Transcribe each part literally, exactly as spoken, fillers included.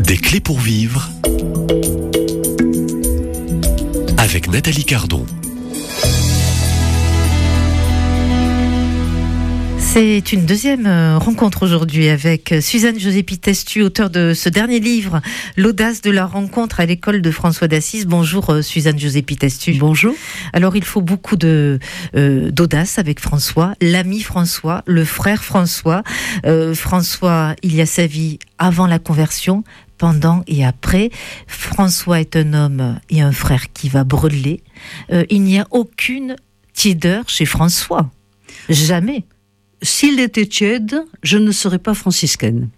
Des clés pour vivre avec Nathalie Cardon. C'est une deuxième rencontre aujourd'hui avec Suzanne Josépy-Testu, auteure de ce dernier livre, L'audace de la rencontre à l'école de François d'Assise. Bonjour Suzanne Josépy-Testu. Bonjour. Alors il faut beaucoup de euh, d'audace avec François, l'ami François, le frère François. Euh, François, il y a sa vie avant la conversion, pendant et après. François est un homme et un frère qui va brûler. Euh, il n'y a aucune tiédeur chez François. Jamais. S'il était tiède, je ne serais pas franciscaine.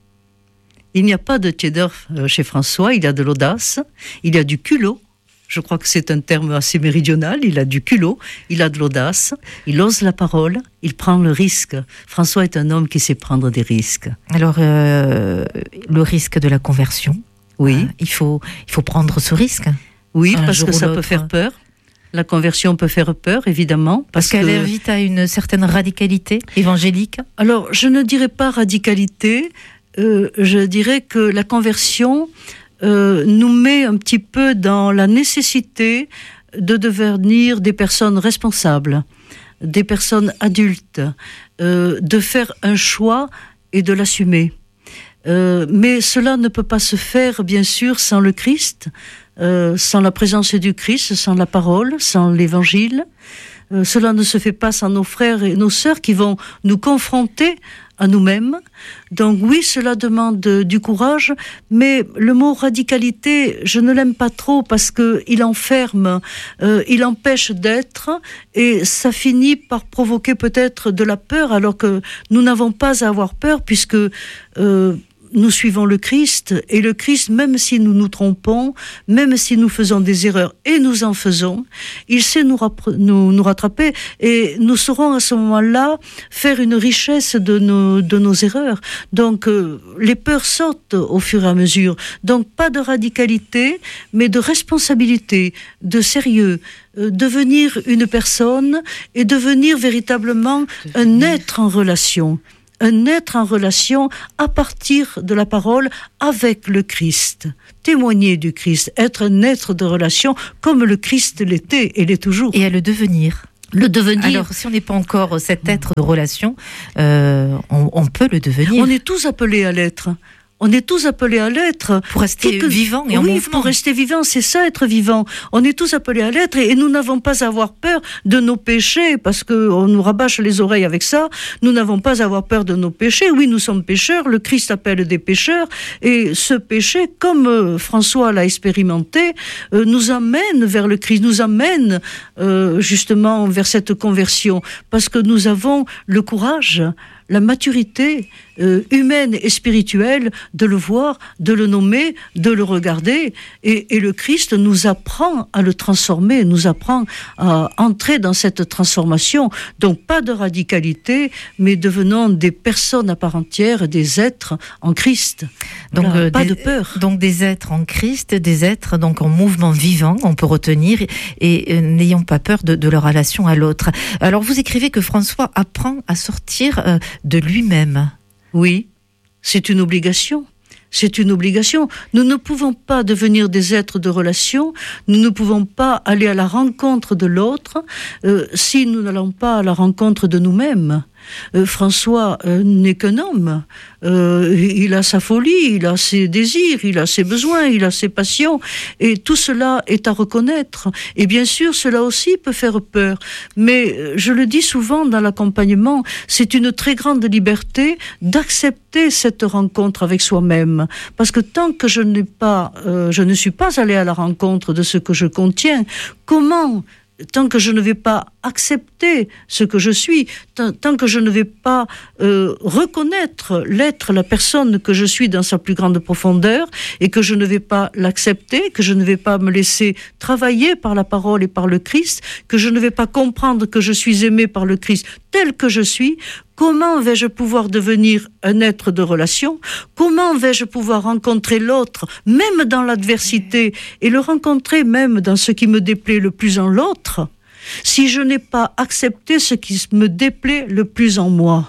Il n'y a pas de tiédeur chez François, il y a de l'audace, il y a du culot. Je crois que c'est un terme assez méridional. Il a du culot, il a de l'audace, il ose la parole, il prend le risque. François est un homme qui sait prendre des risques. Alors, euh, le risque de la conversion, oui. Euh, il faut, il faut prendre ce risque. Oui, parce que ça peut faire peur. La conversion peut faire peur, évidemment. Parce, parce qu'elle que... invite à une certaine radicalité évangélique. Alors, je ne dirais pas radicalité, euh, je dirais que la conversion euh, nous met un petit peu dans la nécessité de devenir des personnes responsables, des personnes adultes, euh, de faire un choix et de l'assumer. Euh, mais cela ne peut pas se faire, bien sûr, sans le Christ, euh, sans la présence du Christ, sans la parole, sans l'évangile. Euh, cela ne se fait pas sans nos frères et nos sœurs qui vont nous confronter à nous-mêmes. Donc oui, cela demande du courage, mais le mot radicalité, je ne l'aime pas trop parce que il enferme, euh, il empêche d'être, et ça finit par provoquer peut-être de la peur, alors que nous n'avons pas à avoir peur, puisque euh, nous suivons le Christ, et le Christ, même si nous nous trompons, même si nous faisons des erreurs, et nous en faisons, il sait nous, rappre- nous, nous rattraper, et nous saurons à ce moment-là faire une richesse de nos, de nos erreurs. Donc, euh, les peurs sautent au fur et à mesure. Donc, pas de radicalité, mais de responsabilité, de sérieux, euh, devenir une personne, et devenir véritablement un être en relation. Un être en relation à partir de la parole avec le Christ. Témoigner du Christ, être un être de relation comme le Christ l'était et l'est toujours. Et à le devenir. Le devenir. Alors, si on n'est pas encore cet être de relation, euh, on, on peut le devenir. On est tous appelés à l'être. On est tous appelés à l'être. Pour rester Quelque... vivant et en oui, mouvement. Pour rester vivant, c'est ça, être vivant. On est tous appelés à l'être, et, et nous n'avons pas à avoir peur de nos péchés, parce qu'on nous rabâche les oreilles avec ça. Nous n'avons pas à avoir peur de nos péchés. Oui, nous sommes pécheurs, le Christ appelle des pécheurs, et ce péché, comme euh, François l'a expérimenté, euh, nous amène vers le Christ, nous amène euh, justement vers cette conversion, parce que nous avons le courage, la maturité euh, humaine et spirituelle de le voir, de le nommer, de le regarder. Et, et le Christ nous apprend à le transformer, nous apprend à entrer dans cette transformation. Donc pas de radicalité, mais devenons des personnes à part entière, des êtres en Christ. Donc voilà, euh, pas des, de peur. Donc des êtres en Christ, des êtres donc en mouvement vivant, on peut retenir, et, et euh, n'ayons pas peur de, de leur relation à l'autre. Alors vous écrivez que François apprend à sortir euh, de lui-même. Oui, c'est une obligation. C'est une obligation. Nous ne pouvons pas devenir des êtres de relation, nous ne pouvons pas aller à la rencontre de l'autre euh, si nous n'allons pas à la rencontre de nous-mêmes. Euh, François euh, n'est qu'un homme. Euh, il a sa folie, il a ses désirs, il a ses besoins, il a ses passions, et tout cela est à reconnaître. Et bien sûr, cela aussi peut faire peur. Mais euh, je le dis souvent dans l'accompagnement, c'est une très grande liberté d'accepter cette rencontre avec soi-même. Parce que tant que je n'ai pas, euh, je ne suis pas allée à la rencontre de ce que je contiens, comment tant que je ne vais pas accepter ce que je suis, tant, tant que je ne vais pas euh, reconnaître l'être, la personne que je suis dans sa plus grande profondeur, et que je ne vais pas l'accepter, que je ne vais pas me laisser travailler par la parole et par le Christ, que je ne vais pas comprendre que je suis aimé par le Christ tel que je suis, comment vais-je pouvoir devenir un être de relation? Comment vais-je pouvoir rencontrer l'autre, même dans l'adversité, et le rencontrer même dans ce qui me déplaît le plus en l'autre, si je n'ai pas accepté ce qui me déplaît le plus en moi?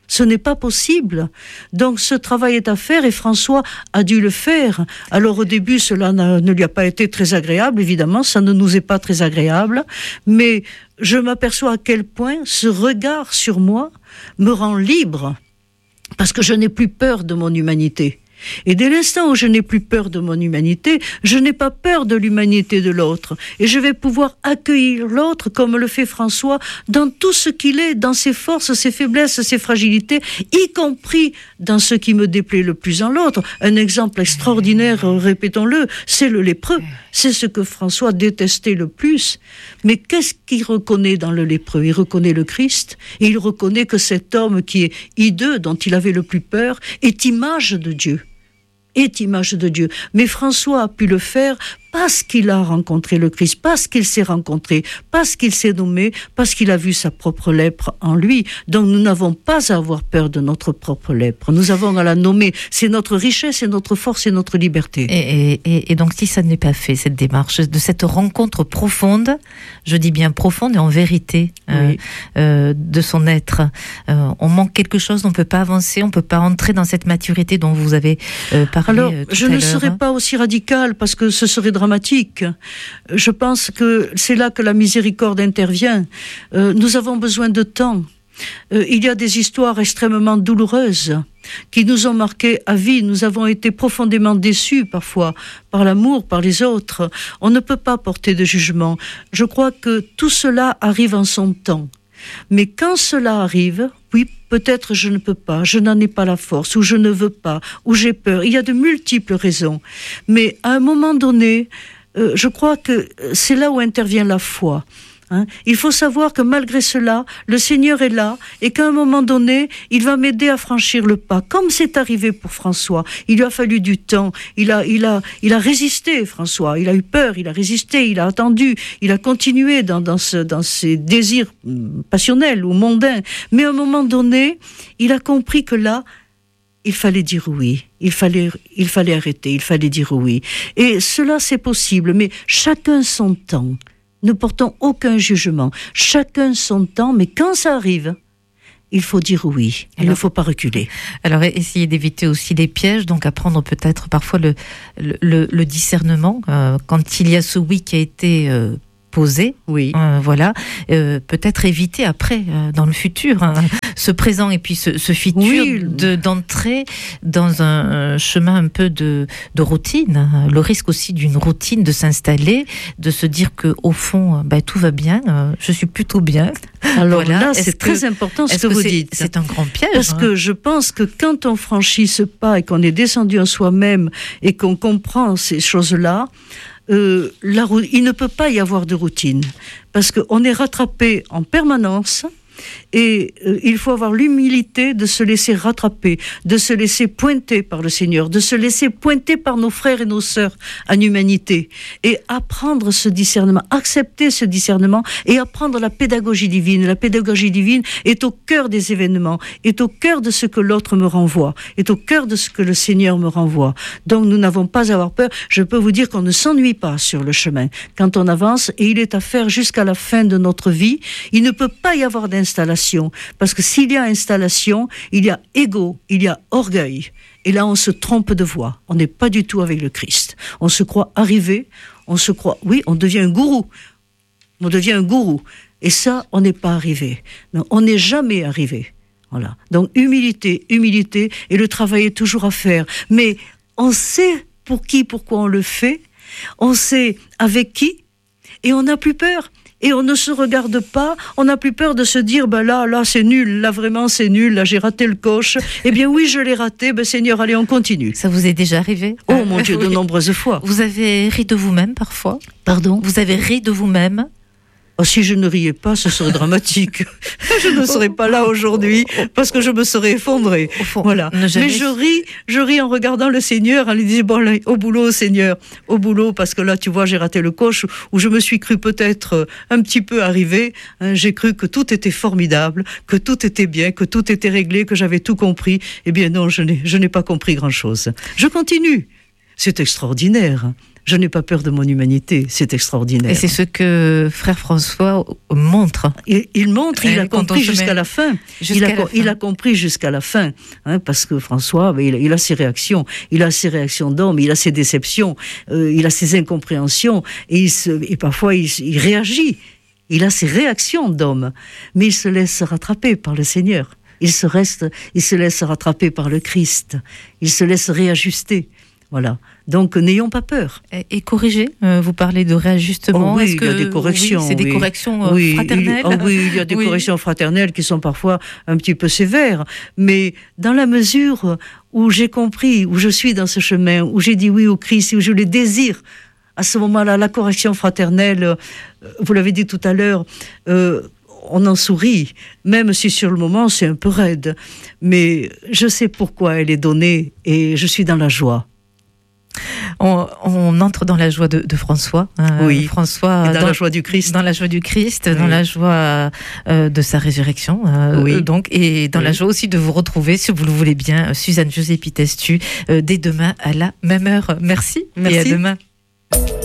Ce n'est pas possible. Donc ce travail est à faire et François a dû le faire. Alors au début, cela ne lui a pas été très agréable, évidemment, ça ne nous est pas très agréable, mais je m'aperçois à quel point ce regard sur moi me rend libre, parce que je n'ai plus peur de mon humanité. Et dès l'instant où je n'ai plus peur de mon humanité, je n'ai pas peur de l'humanité de l'autre. Et je vais pouvoir accueillir l'autre comme le fait François dans tout ce qu'il est, dans ses forces, ses faiblesses, ses fragilités, y compris dans ce qui me déplaît le plus en l'autre. Un exemple extraordinaire, répétons-le, c'est le lépreux. C'est ce que François détestait le plus. Mais qu'est-ce qu'il reconnaît dans le lépreux ? Il reconnaît le Christ et il reconnaît que cet homme qui est hideux, dont il avait le plus peur, est image de Dieu. Est image de Dieu. Mais François a pu le faire parce qu'il a rencontré le Christ, parce qu'il s'est rencontré, parce qu'il s'est nommé, parce qu'il a vu sa propre lèpre en lui. Donc nous n'avons pas à avoir peur de notre propre lèpre. Nous avons à la nommer. C'est notre richesse, c'est notre force et notre liberté. Et, et, et donc si ça n'est pas fait, cette démarche, de cette rencontre profonde, je dis bien profonde et en vérité, euh, oui. euh, de son être, euh, on manque quelque chose, on ne peut pas avancer, on ne peut pas entrer dans cette maturité dont vous avez euh, parlé. Alors, euh, tout je à ne l'heure. serai pas aussi radicale parce que ce serait dramatique. Je pense que c'est là que la miséricorde intervient. Euh, nous avons besoin de temps. Euh, il y a des histoires extrêmement douloureuses qui nous ont marqués à vie. Nous avons été profondément déçus parfois par l'amour, par les autres. On ne peut pas porter de jugement. Je crois que tout cela arrive en son temps. Mais quand cela arrive, oui, peut-être je ne peux pas, je n'en ai pas la force, ou je ne veux pas, ou j'ai peur. Il y a de multiples raisons. Mais à un moment donné, euh, je crois que c'est là où intervient la foi. Hein, il faut savoir que malgré cela, le Seigneur est là et qu'à un moment donné, il va m'aider à franchir le pas. Comme c'est arrivé pour François, il lui a fallu du temps. Il a, il a, il a résisté, François. Il a eu peur, il a résisté, il a attendu, il a continué dans, dans, ce, dans ses désirs passionnels ou mondains. Mais à un moment donné, il a compris que là, il fallait dire oui, il fallait, il fallait arrêter, il fallait dire oui. Et cela, c'est possible, mais chacun son temps. Ne portons aucun jugement. Chacun son temps, mais quand ça arrive, il faut dire oui. Il alors, ne faut pas reculer. Alors, essayer d'éviter aussi les pièges, donc apprendre peut-être parfois le, le, le discernement. Euh, quand il y a ce oui qui a été euh, posé, oui. euh, voilà, euh, peut-être éviter après, euh, dans le futur, hein, ce présent et puis ce, ce futur, oui. de, d'entrer dans un chemin un peu de, de routine. Le risque aussi d'une routine, de s'installer, de se dire qu'au fond, ben, tout va bien, euh, je suis plutôt bien. Alors voilà. Là, c'est très important ce que, que vous c'est, dites. C'est un grand piège. Parce hein. que je pense que quand on franchit ce pas et qu'on est descendu en soi-même et qu'on comprend ces choses-là, euh, la, il ne peut pas y avoir de routine. Parce qu'on est rattrapé en permanence. Et euh, il faut avoir l'humilité de se laisser rattraper, de se laisser pointer par le Seigneur, de se laisser pointer par nos frères et nos sœurs en humanité, et apprendre ce discernement, accepter ce discernement et apprendre la pédagogie divine. La pédagogie divine est au cœur des événements, est au cœur de ce que l'autre me renvoie, est au cœur de ce que le Seigneur me renvoie. Donc nous n'avons pas à avoir peur. Je peux vous dire qu'on ne s'ennuie pas sur le chemin quand on avance, et il est à faire jusqu'à la fin de notre vie. Il ne peut pas y avoir d'installation. Parce que s'il y a installation, il y a égo, il y a orgueil. Et là, on se trompe de voie. On n'est pas du tout avec le Christ. On se croit arrivé, on se croit, oui, on devient un gourou. On devient un gourou. Et ça, on n'est pas arrivé. Non, on n'est jamais arrivé. Voilà. Donc, humilité, humilité, et le travail est toujours à faire. Mais on sait pour qui, pourquoi on le fait. On sait avec qui, et on n'a plus peur. Et on ne se regarde pas, on n'a plus peur de se dire, ben là, là, c'est nul, là, vraiment, c'est nul, là, j'ai raté le coche. Eh bien, oui, je l'ai raté, ben Seigneur, allez, on continue. Ça vous est déjà arrivé ? Oh, mon Dieu, oui. De nombreuses fois. Vous avez ri de vous-même, parfois ? Pardon ? Vous avez ri de vous-même ? Oh, si je ne riais pas, ce serait dramatique. Je ne serais pas là aujourd'hui parce que je me serais effondrée. Voilà. Mais je ris, je ris en regardant le Seigneur, en lui disant, bon, là, au boulot, Seigneur, au boulot, parce que là, tu vois, j'ai raté le coche, où je me suis cru peut-être un petit peu arrivé. Hein, j'ai cru que tout était formidable, que tout était bien, que tout était réglé, que j'avais tout compris. Eh bien non, je n'ai, je n'ai pas compris grand-chose. Je continue. C'est extraordinaire. Je n'ai pas peur de mon humanité, c'est extraordinaire. Et c'est ce que frère François montre. Il, il montre, il Et a compris jusqu'à la fin. Jusqu'à il, a, la fin. il a compris jusqu'à la fin, hein, parce que François, il, il a ses réactions, il a ses réactions d'homme, il a ses déceptions, euh, il a ses incompréhensions, et, il se, et parfois il, il réagit. Il a ses réactions d'homme, mais il se laisse rattraper par le Seigneur. Il se reste, il se laisse rattraper par le Christ. Il se laisse réajuster. Voilà. Donc, n'ayons pas peur. Et, et corriger, euh, vous parlez de réajustement. Oh oui, Est-ce il que, y a des corrections. Oui, c'est des oui. corrections euh, oui, fraternelles. Il, oh oui, il y a des oui. corrections fraternelles qui sont parfois un petit peu sévères. Mais dans la mesure où j'ai compris, où je suis dans ce chemin, où j'ai dit oui au Christ, où je le désire, à ce moment-là, la correction fraternelle, vous l'avez dit tout à l'heure, euh, on en sourit, même si sur le moment c'est un peu raide. Mais je sais pourquoi elle est donnée et je suis dans la joie. On, on entre dans la joie de, de François. Hein, oui. François et dans, dans la joie du Christ. Dans la joie du Christ, oui. dans la joie euh, de sa résurrection. Euh, oui. Donc, et dans oui. la joie aussi de vous retrouver, si vous le voulez bien, Suzanne Giuseppi Testu, euh, dès demain à la même heure. Merci. Merci. Et à demain.